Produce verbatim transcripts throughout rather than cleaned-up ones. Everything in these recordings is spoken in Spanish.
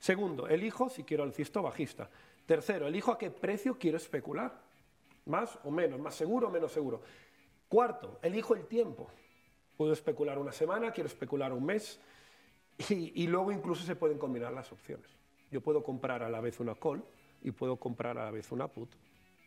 Segundo, elijo si quiero alcista o bajista. Tercero, elijo a qué precio quiero especular. Más o menos, más seguro o menos seguro. Cuarto, elijo el tiempo. Puedo especular una semana, quiero especular un mes. Y, y luego incluso se pueden combinar las opciones. Yo puedo comprar a la vez una call y puedo comprar a la vez una put.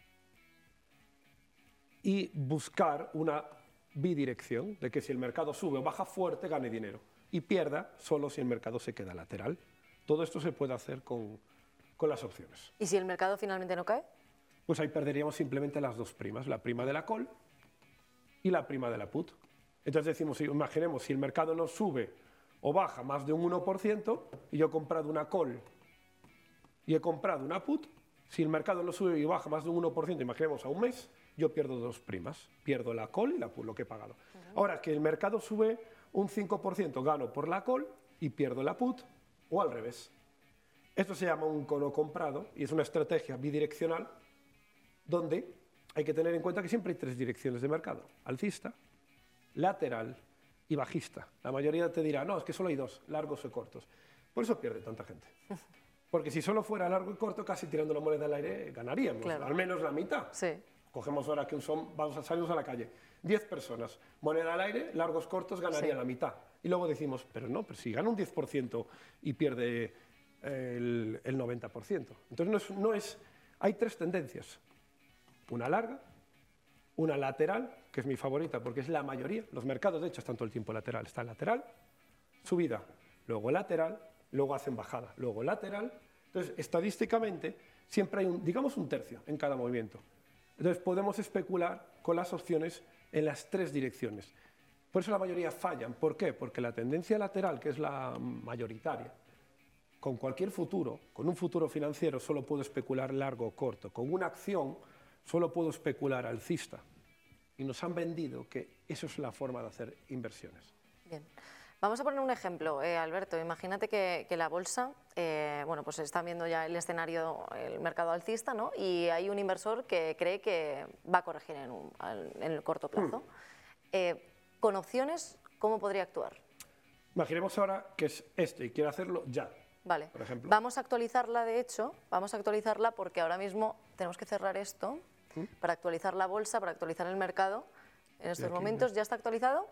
Y buscar una bidirección de que si el mercado sube o baja fuerte, gane dinero. Y pierda solo si el mercado se queda lateral. Todo esto se puede hacer con, con las opciones. ¿Y si el mercado finalmente no cae? Pues ahí perderíamos simplemente las dos primas, la prima de la call y la prima de la put. Entonces decimos, imaginemos, si el mercado no sube o baja más de un uno por ciento y yo he comprado una call y he comprado una put, si el mercado no sube y baja más de un uno por ciento, imaginemos a un mes, yo pierdo dos primas, pierdo la call y la put, lo que he pagado. Uh-huh. Ahora, que el mercado sube un cinco por ciento, gano por la call y pierdo la put, o al revés. Esto se llama un cono comprado y es una estrategia bidireccional donde hay que tener en cuenta que siempre hay tres direcciones de mercado: alcista, lateral y bajista. La mayoría te dirá, no, es que solo hay dos, largos o cortos. Por eso pierde tanta gente. Porque si solo fuera largo y corto, casi tirando la moneda al aire ganaríamos, claro. Al menos la mitad. Sí. Cogemos ahora que son, vamos a salirnos a la calle, diez personas, moneda al aire, largos, cortos, ganaría sí. La mitad. Y luego decimos, pero no, pero si gana un diez por ciento y pierde el, el noventa por ciento. Entonces no es, no es, hay tres tendencias. Una larga, una lateral, que es mi favorita porque es la mayoría. Los mercados, de hecho, están todo el tiempo lateral. Está lateral, subida, luego lateral, luego hacen bajada, luego lateral. Entonces, estadísticamente, siempre hay, un, digamos, un tercio en cada movimiento. Entonces, podemos especular con las opciones en las tres direcciones. Por eso la mayoría fallan. ¿Por qué? Porque la tendencia lateral, que es la mayoritaria, con cualquier futuro, con un futuro financiero, solo puedo especular largo o corto. Con una acción, solo puedo especular alcista. Y nos han vendido que eso es la forma de hacer inversiones. Bien. Vamos a poner un ejemplo, eh, Alberto. Imagínate que, que la bolsa, eh, bueno, pues están viendo ya el escenario, el mercado alcista, ¿no? Y hay un inversor que cree que va a corregir en, un, en el corto plazo. Mm. Eh, con opciones, ¿cómo podría actuar? Imaginemos ahora que es este y quiere hacerlo ya. Vale. Por ejemplo. Vamos a actualizarla, de hecho, vamos a actualizarla porque ahora mismo tenemos que cerrar esto ¿Mm? Para actualizar la bolsa, para actualizar el mercado. En estos momentos, ¿ya está actualizado?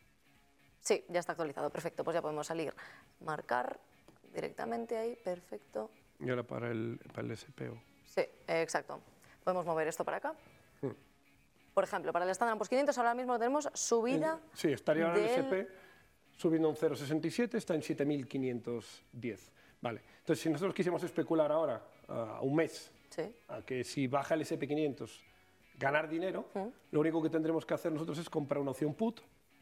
Sí, ya está actualizado, perfecto, pues ya podemos salir, marcar directamente ahí, perfecto. Y ahora para el, para el S P O. Sí, eh, exacto. Podemos mover esto para acá. Hmm. Por ejemplo, para el Standard and Poor's quinientos ahora mismo tenemos subida. Sí, estaría ahora del... el S P subiendo un cero coma sesenta y siete, está en siete mil quinientos diez. Vale, entonces si nosotros quisiéramos especular ahora a uh, un mes, sí. A que si baja el S P quinientos ganar dinero, hmm. Lo único que tendremos que hacer nosotros es comprar una opción put.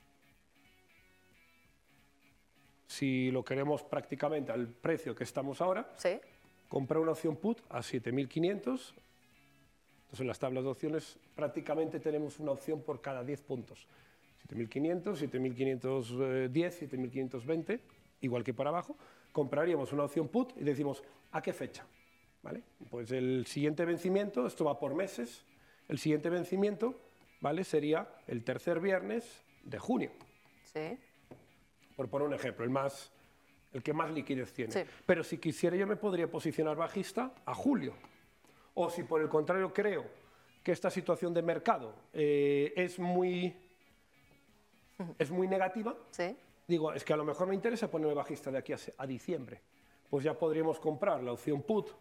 Si lo queremos prácticamente al precio que estamos ahora, ¿sí? Comprar una opción put a siete mil quinientos. Entonces en las tablas de opciones prácticamente tenemos una opción por cada diez puntos. siete mil quinientos, siete mil quinientos diez, siete mil quinientos veinte, igual que para abajo. Compraríamos una opción put y decimos, ¿a qué fecha? ¿Vale? Pues el siguiente vencimiento, esto va por meses, el siguiente vencimiento, ¿vale? Sería el tercer viernes de junio. Sí. Por poner un ejemplo, el, más, el que más liquidez tiene. Sí. Pero si quisiera yo me podría posicionar bajista a julio. O si por el contrario creo que esta situación de mercado eh, es, muy, es muy negativa, sí. Digo, es que a lo mejor me interesa ponerme bajista de aquí a, a diciembre. Pues ya podríamos comprar la opción put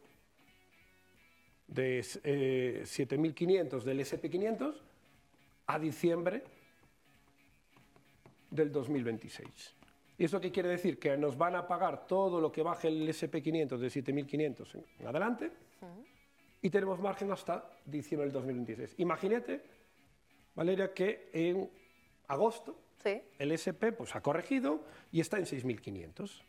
de eh, siete mil quinientos del S P quinientos a diciembre del dos mil veintiséis. ¿Y eso qué quiere decir? Que nos van a pagar todo lo que baje el S P quinientos de siete mil quinientos en adelante uh-huh. Y tenemos margen hasta diciembre del dos mil veintiséis. Imagínate, Valeria, que en agosto sí. El S P pues, ha corregido y está en seis mil quinientos.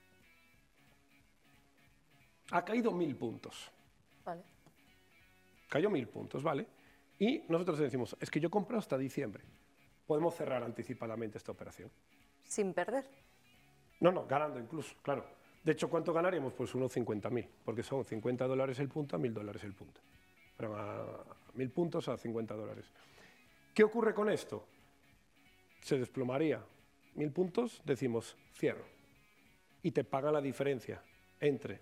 Ha caído mil puntos. Vale. Cayó mil puntos, ¿vale? Y nosotros decimos, es que yo compro hasta diciembre. Podemos cerrar anticipadamente esta operación. ¿Sin perder? No, no, ganando incluso, claro. De hecho, ¿cuánto ganaríamos? Pues unos cincuenta mil, porque son cincuenta dólares el punto a mil dólares el punto. Pero a mil puntos a cincuenta dólares. ¿Qué ocurre con esto? Se desplomaría mil puntos, decimos cierro. Y te paga la diferencia entre